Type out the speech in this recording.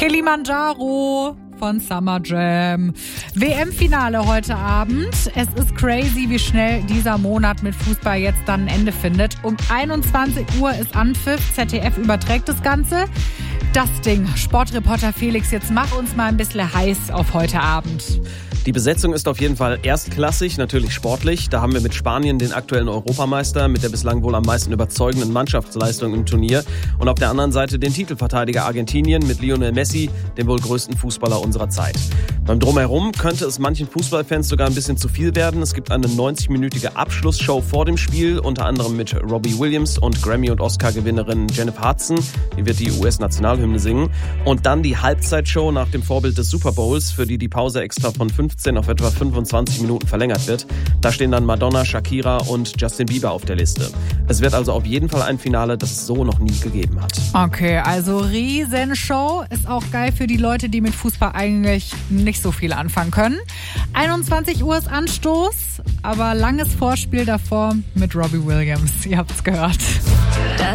Kilimanjaro von Summer Jam. WM-Finale heute Abend. Es ist crazy, wie schnell dieser Monat mit Fußball jetzt dann ein Ende findet. Um 21 Uhr ist Anpfiff. ZDF überträgt das Ganze. Das Ding. Sportreporter Felix, jetzt mach uns mal ein bisschen heiß auf heute Abend. Die Besetzung ist auf jeden Fall erstklassig, natürlich sportlich. Da haben wir mit Spanien den aktuellen Europameister mit der bislang wohl am meisten überzeugenden Mannschaftsleistung im Turnier. Und auf der anderen Seite den Titelverteidiger Argentinien mit Lionel Messi, dem wohl größten Fußballer unserer Zeit. Beim Drumherum könnte es manchen Fußballfans sogar ein bisschen zu viel werden. Es gibt eine 90-minütige Abschlussshow vor dem Spiel, unter anderem mit Robbie Williams und Grammy- und Oscar-Gewinnerin Jennifer Hudson. Die wird die US-Nationalhymne singen. Und dann die Halbzeitshow nach dem Vorbild des Super Bowls, für die Pause extra von 15 auf etwa 25 Minuten verlängert wird. Da stehen dann Madonna, Shakira und Justin Bieber auf der Liste. Es wird also auf jeden Fall ein Finale, das es so noch nie gegeben hat. Okay, also Riesenshow. Ist auch geil für die Leute, die mit Fußball eigentlich nicht so viel anfangen können. 21 Uhr ist Anstoß, aber langes Vorspiel davor mit Robbie Williams. Ihr habt's gehört.